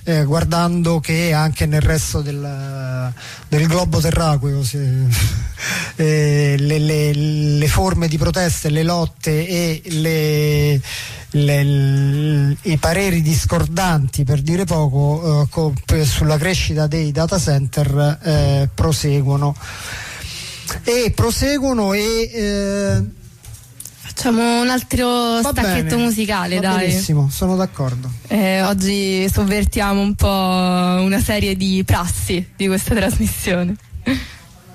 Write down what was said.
guardando che anche nel resto del globo terracqueo le forme di proteste, le lotte e i pareri discordanti, per dire poco, sulla crescita dei data center proseguono e facciamo un altro stacchetto musicale, dai. Benissimo, sono d'accordo. Oggi sovvertiamo un po' una serie di prassi di questa trasmissione.